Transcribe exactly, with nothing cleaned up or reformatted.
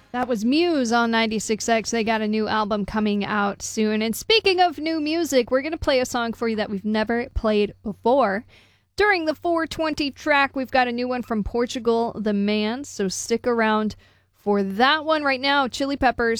That was Muse on ninety-six X. They got a new album coming out soon. And speaking of new music, we're going to play a song for you that we've never played before. During the four twenty track, we've got a new one from Portugal the Man, so stick around for that one. Right now, Chili Peppers.